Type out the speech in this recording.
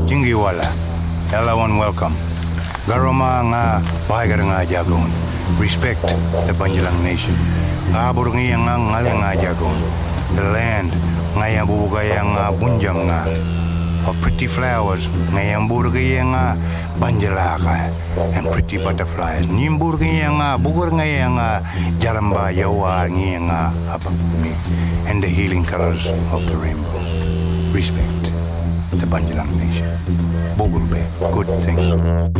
Jingiwala. Everyone welcome. Garoma nga bahagar nga jagon. Respect the Banjalang nation. Kabur nga ngalang nga jagon. The land nga yang bubugay nga bunjam nga. Of pretty flowers nga yang burgay nga banjalaka and pretty butterflies. Nimburgay nga bugur nga yang jalamba yawa nga apapuni and the healing colors of the rainbow. Respect the Banjalang nation. Bugurbe, good thing.